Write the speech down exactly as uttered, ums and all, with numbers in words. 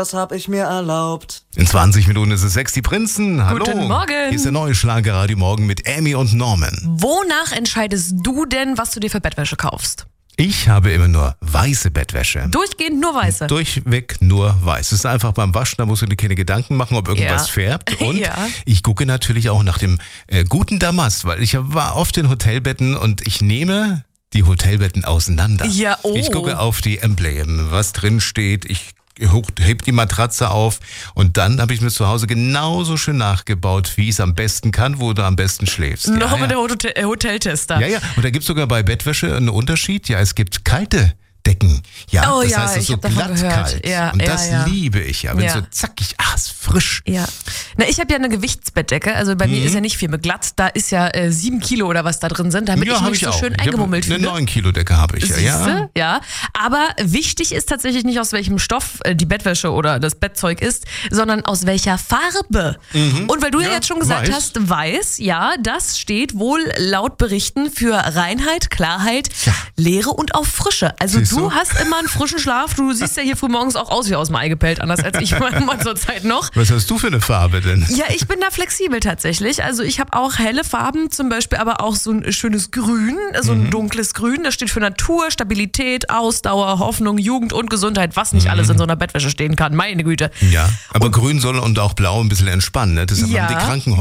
Das hab ich mir erlaubt. In zwanzig Minuten ist es sechs, die Prinzen. Hallo. Guten Morgen. Hier ist der neue Schlagerradio Morgen mit Amy und Norman. Wonach entscheidest du denn, was du dir für Bettwäsche kaufst? Ich habe immer nur weiße Bettwäsche. Durchgehend nur weiße? Durchweg nur weiß. Es ist einfach beim Waschen, da musst du dir keine Gedanken machen, ob irgendwas Ja. färbt. Und Ja. ich gucke natürlich auch nach dem äh, guten Damast, weil ich war oft in Hotelbetten und ich nehme die Hotelbetten auseinander. Ja, oh. Ich gucke auf die Emblem, was drin steht. Ich heb die Matratze auf und dann habe ich mir zu Hause genauso schön nachgebaut, wie ich es am besten kann, wo du am besten schläfst. Noch ja, mit ja. der Hotel- äh, Hoteltester. Ja, ja. Und da gibt es sogar bei Bettwäsche einen Unterschied. Ja, es gibt kalte Decken. Ja, Oh das ja, heißt, es ist ich so hab davon glattkalt. gehört. Ja, und ja, das ja. liebe ich ja. Wenn Ja. so zackig, ah, ist frisch. Ja. Na, ich habe ja eine Gewichtsbettdecke, also bei Mhm. mir ist ja nicht viel mit glatt, da ist ja äh, sieben Kilo oder was da drin sind, damit ja, ich hab mich so auch. schön Ich hab eingemummelt eine fühle. neun Kilo Decke habe ich ja. ja. Siehste? Ja, aber wichtig ist tatsächlich nicht, aus welchem Stoff äh, die Bettwäsche oder das Bettzeug ist, sondern aus welcher Farbe. Und weil du ja, Ja, jetzt schon gesagt weiß. hast, weiß, ja, das steht wohl laut Berichten für Reinheit, Klarheit, Leere und auch Frische. Also Siehst du du? hast immer einen frischen Schlaf, du siehst ja hier früh morgens auch aus wie aus dem Ei gepellt, anders als ich mal zur Zeit noch. Was hast du für eine Farbe denn? Ja, ich bin da flexibel tatsächlich. Also ich habe auch helle Farben, zum Beispiel aber auch so ein schönes Grün, so ein dunkles Grün. Das steht für Natur, Stabilität, Ausdauer, Hoffnung, Jugend und Gesundheit, was nicht alles in so einer Bettwäsche stehen kann. Meine Güte. Ja, aber grün soll und auch blau ein bisschen entspannen. Ne? Das haben Ja. die Krankenhäuser